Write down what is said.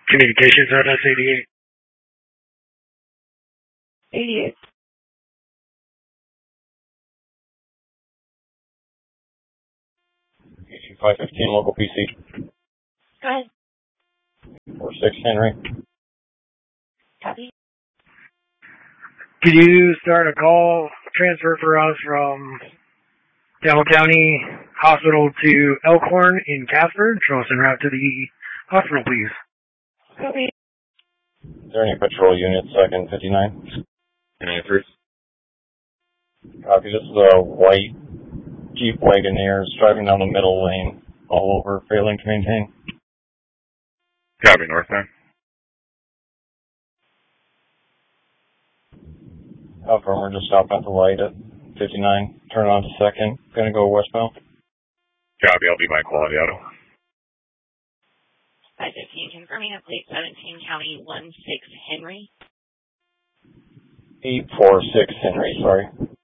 Communications on S88. 88. 515 local PC. Go ahead. 46 Henry. Copy. Could you start a call transfer for us from Campbell County Hospital to Elkhorn in Casper? Show us en route to the hospital, please. Copy. Is there any patrol units second 59? Answers. Copy. This is a white Jeep Wagoneer driving down the middle lane, all over, failing to maintain. Copy, northbound. Alpha, we're just stopping at the light at 59. Turn on to second. Gonna go westbound. Copy, I'll be by Quality Auto. 515, confirming a plate 17 County 16 Henry. 846 Henry, sorry.